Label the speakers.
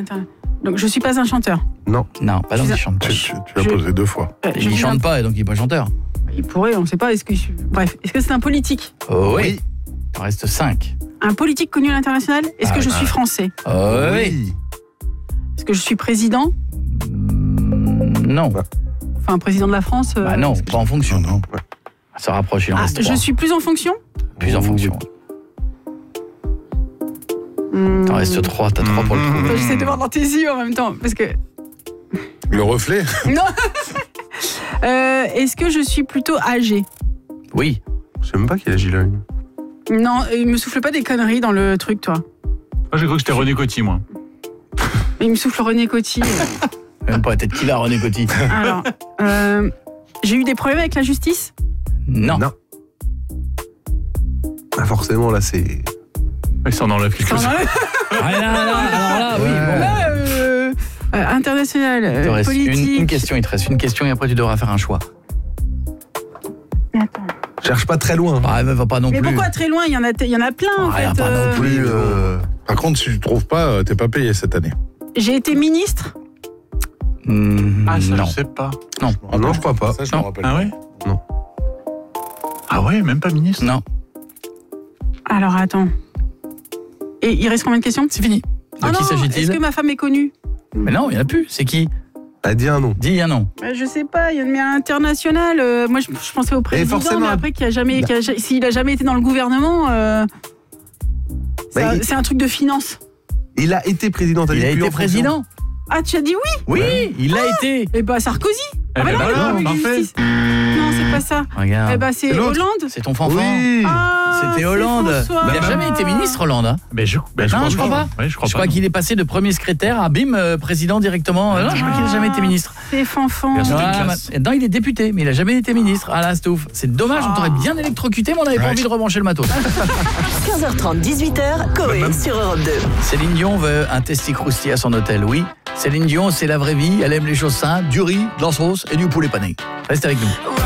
Speaker 1: international. Donc je suis pas un chanteur.
Speaker 2: Non,
Speaker 3: pas dans les chanteurs.
Speaker 2: tu l'as posé 2 fois.
Speaker 3: Il chante pas et donc il est pas chanteur.
Speaker 1: Il pourrait, on ne sait pas. Bref, est-ce que c'est un politique?
Speaker 3: Oui. Il en reste 5.
Speaker 1: Un politique connu à l'international? Est-ce que je suis français?
Speaker 3: Oui.
Speaker 1: Est-ce que je suis président?
Speaker 3: Non.
Speaker 1: Enfin, président de la France?
Speaker 3: Non, pas en fonction.
Speaker 2: Non.
Speaker 3: Ça rapproche, il en reste 3.
Speaker 1: Je suis plus en fonction?
Speaker 3: Plus en fonction. T'en restes 3, t'as 3 pour le trouver.
Speaker 1: J'essaie de voir dans tes yeux en même temps, parce que...
Speaker 2: Le reflet?
Speaker 1: Non. Est-ce que je suis plutôt âgé?
Speaker 3: Oui.
Speaker 2: Je sais même pas quel âge il a eu.
Speaker 1: Non, il me souffle pas des conneries dans le truc, toi.
Speaker 4: Moi, j'ai cru que c'était René Coty, moi.
Speaker 1: Il me souffle René Coty.
Speaker 3: Même pas la tête qu'il a, René Coty.
Speaker 1: Alors, j'ai eu des problèmes avec la justice?
Speaker 3: Non.
Speaker 2: Ah, forcément, là, c'est...
Speaker 4: Ça en enlève quelque chose.
Speaker 3: Alors là, oui. Bon.
Speaker 1: International, politique...
Speaker 3: Une question, il te reste une question et après tu devras faire un choix.
Speaker 1: Attends.
Speaker 2: Cherche pas très loin.
Speaker 3: Va pas non plus.
Speaker 1: Mais pourquoi très loin? Il y en a plein, en fait.
Speaker 3: Pas non plus.
Speaker 2: Par contre, si tu trouves pas, t'es pas payé cette année.
Speaker 1: J'ai été ministre?
Speaker 4: Ça,
Speaker 3: non.
Speaker 4: je sais pas.
Speaker 2: Non, je crois pas.
Speaker 5: Ça, je me rappelle.
Speaker 4: Ah ouais?
Speaker 2: Non.
Speaker 4: Ah ouais, même pas ministre?
Speaker 3: Non.
Speaker 1: Alors, attends. Et il reste combien de questions?
Speaker 3: C'est fini. De qui s'agit-il?
Speaker 1: Est-ce que ma femme est connue?
Speaker 3: Mais non, il n'y en a plus. C'est qui?
Speaker 2: Dis un nom.
Speaker 3: Dis un nom.
Speaker 1: Je sais pas, il y a une international. Moi, je pensais au président, mais après, s'il a jamais été dans le gouvernement, c'est un truc de finance.
Speaker 2: Il a été président.
Speaker 3: Il a été président?
Speaker 1: Ah, tu as dit oui?
Speaker 3: Oui, il l'a été.
Speaker 1: Eh ben, Sarkozy.
Speaker 4: Eh ben voilà, parfait.
Speaker 1: Non, c'est pas ça.
Speaker 3: Regarde.
Speaker 1: Eh ben, c'est Hollande.
Speaker 3: C'est ton fanfan.
Speaker 2: Oui.
Speaker 3: C'était
Speaker 1: c'est
Speaker 3: Hollande.
Speaker 1: François.
Speaker 3: Il n'a jamais été ministre, Hollande. Hein.
Speaker 4: Mais je
Speaker 3: crois pas.
Speaker 4: Ouais,
Speaker 3: je crois qu'il est passé de premier secrétaire à président directement. Non, je crois qu'il n'a jamais été ministre.
Speaker 1: C'est fanfan.
Speaker 3: Non, il est député, mais il n'a jamais été ministre. Ah là, c'est ouf. C'est dommage, on t'aurait bien électrocuté, mais on n'avait pas envie de rebrancher le matos.
Speaker 6: 15h30, 18h, Coé sur Europe 2.
Speaker 3: Céline Dion veut un testi-crousti à son hôtel, oui. Céline Dion, c'est la vraie vie. Elle aime les choses simples, du riz, de la sauce et du poulet pané. Reste avec nous.